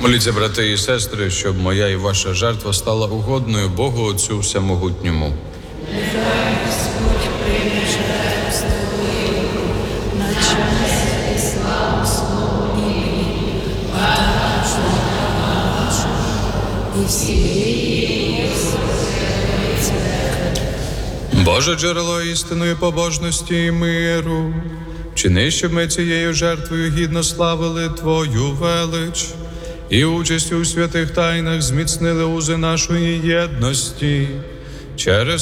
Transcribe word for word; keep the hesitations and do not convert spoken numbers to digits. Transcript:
Моліться, брати і сестри, щоб моя і ваша жертва стала угодною Богу Отцю Всемогутньому. Нехай Господь прийме жертву Твою на честь і славу свого імені, а також нашу і всієї Святої Церкви. Боже, джерело істинної побожності і миру, вчини, щоб ми цією жертвою гідно славили Твою велич і участю у святих тайнах зміцнили узи нашої єдності через